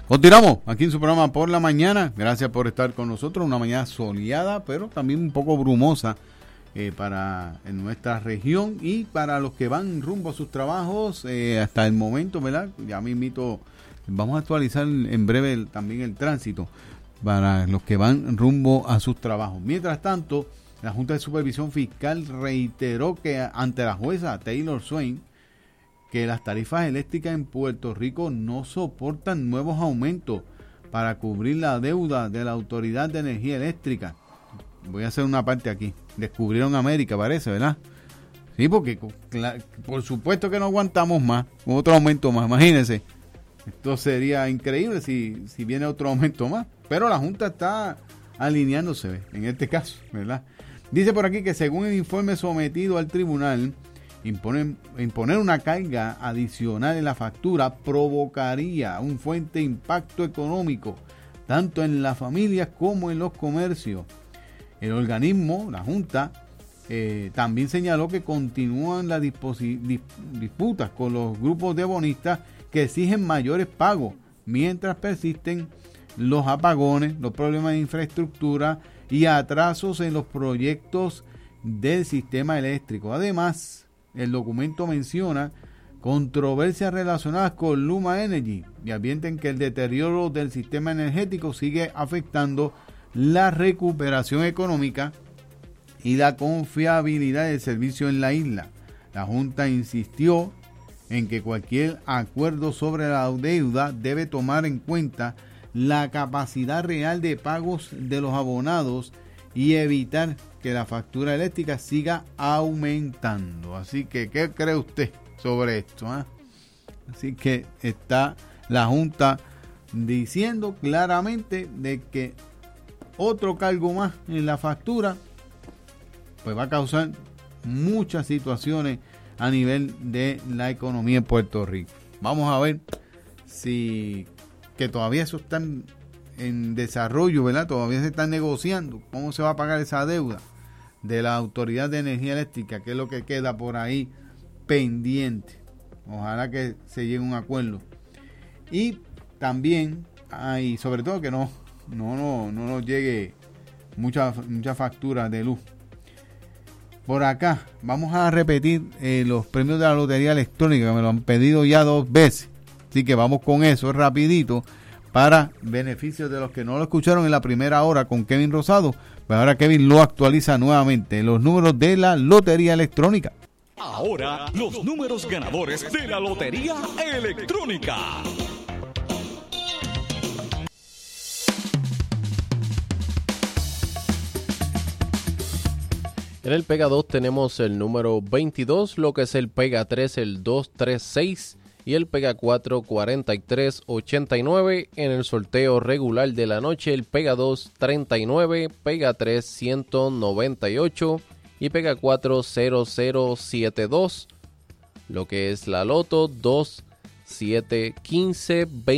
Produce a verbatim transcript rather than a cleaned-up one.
Continuamos aquí en su programa Por la Mañana. Gracias por estar con nosotros. Una mañana soleada, pero también un poco brumosa eh, para en nuestra región y para los que van rumbo a sus trabajos eh, hasta el momento, ¿verdad? Ya me invito, vamos a actualizar en breve el, también el tránsito para los que van rumbo a sus trabajos. Mientras tanto, la Junta de Supervisión Fiscal reiteró que ante la jueza Taylor Swain que las tarifas eléctricas en Puerto Rico no soportan nuevos aumentos para cubrir la deuda de la Autoridad de Energía Eléctrica. Voy a hacer una parte aquí. Descubrieron América, parece, ¿verdad? Sí, porque por supuesto que no aguantamos más, otro aumento más, imagínense. Esto sería increíble si, si viene otro aumento más. Pero la Junta está alineándose en este caso, ¿verdad? Dice por aquí que según el informe sometido al tribunal, Imponer, imponer una carga adicional en la factura provocaría un fuerte impacto económico, tanto en las familias como en los comercios. El organismo, la Junta, eh, también señaló que continúan las disposi- dis- disputas con los grupos de bonistas que exigen mayores pagos, mientras persisten los apagones, los problemas de infraestructura y atrasos en los proyectos del sistema eléctrico. Además, el documento menciona controversias relacionadas con Luma Energy y advierten que el deterioro del sistema energético sigue afectando la recuperación económica y la confiabilidad del servicio en la isla. La Junta insistió en que cualquier acuerdo sobre la deuda debe tomar en cuenta la capacidad real de pagos de los abonados y evitar que la factura eléctrica siga aumentando. Así que, ¿qué cree usted sobre esto? ¿Eh? Así que está la Junta diciendo claramente de que otro cargo más en la factura pues va a causar muchas situaciones a nivel de la economía en Puerto Rico. Vamos a ver si que todavía eso está en, en desarrollo, ¿verdad? Todavía se está negociando cómo se va a pagar esa deuda de la Autoridad de Energía Eléctrica, que es lo que queda por ahí pendiente. Ojalá que se llegue a un acuerdo. Y también, hay, sobre todo que no, no, no, no nos llegue mucha, mucha factura de luz. Por acá, vamos a repetir eh, los premios de la Lotería Electrónica, que me lo han pedido ya dos veces. Así que vamos con eso rapidito para beneficio de los que no lo escucharon en la primera hora con Kevin Rosado. Pues ahora Kevin lo actualiza nuevamente, los números de la Lotería Electrónica. Ahora, los números ganadores de la Lotería Electrónica. En el Pega dos tenemos el número veintidós, lo que es el Pega tres, el doscientos treinta y seis y el Pega cuatro, cuarenta y tres ochenta y nueve. En el sorteo regular de la noche, el Pega dos, treinta y nueve, Pega tres, ciento noventa y ocho y Pega cuatro, cero cero setenta y dos. Lo que es la Loto, dos, siete, quince, veinte.